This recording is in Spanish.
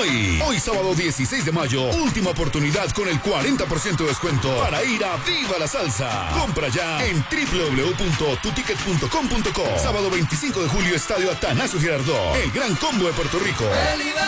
Hoy sábado 16 de mayo, última oportunidad con el 40% de descuento para ir a Viva la Salsa. Compra ya en www.tuticket.com.co. Sábado 25 de julio, Estadio Atanasio Girardot, el gran combo de Puerto Rico.